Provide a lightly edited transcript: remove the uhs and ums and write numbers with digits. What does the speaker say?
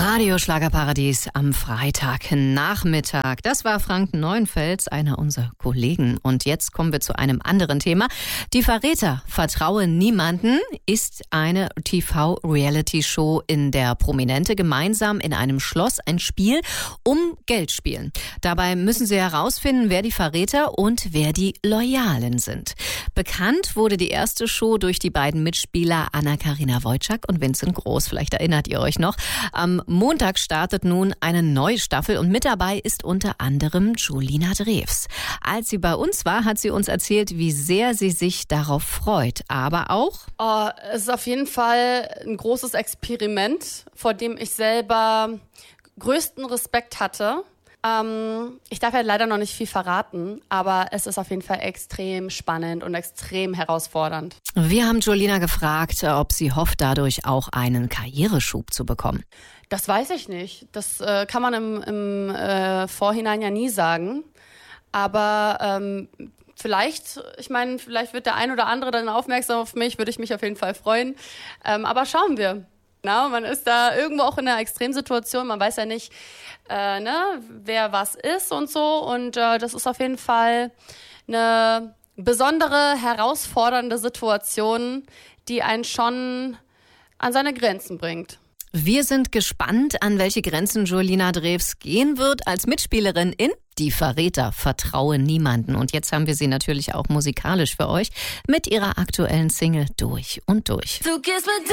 Radio Schlagerparadies am Freitagnachmittag. Das war Frank Neuenfels, einer unserer Kollegen. Und jetzt kommen wir zu einem anderen Thema. Die Verräter, vertraue niemanden, ist eine TV-Reality-Show, in der Prominente gemeinsam in einem Schloss ein Spiel um Geld spielen. Dabei müssen sie herausfinden, wer die Verräter und wer die Loyalen sind. Bekannt wurde die erste Show durch die beiden Mitspieler Anna-Karina Wojcik und Vincent Groß. Vielleicht erinnert ihr euch noch. Am Montag startet nun eine neue Staffel und mit dabei ist unter anderem Julina Drews. Als sie bei uns war, hat sie uns erzählt, wie sehr sie sich darauf freut. Aber auch... Es ist auf jeden Fall ein großes Experiment, vor dem ich selber größten Respekt hatte. Ich darf ja leider noch nicht viel verraten, aber es ist auf jeden Fall extrem spannend und extrem herausfordernd. Wir haben Julina gefragt, ob sie hofft, dadurch auch einen Karriereschub zu bekommen. Das weiß ich nicht. Das kann man im Vorhinein ja nie sagen. Aber vielleicht wird der ein oder andere dann aufmerksam auf mich, würde ich mich auf jeden Fall freuen. Aber schauen wir. Na, man ist da irgendwo auch in einer Extremsituation, man weiß ja nicht, wer was ist und so. Und das ist auf jeden Fall eine besondere, herausfordernde Situation, die einen schon an seine Grenzen bringt. Wir sind gespannt, an welche Grenzen Julina Drews gehen wird als Mitspielerin in Die Verräter, vertraue niemanden. Und jetzt haben wir sie natürlich auch musikalisch für euch mit ihrer aktuellen Single Durch und Durch. Du gehst mit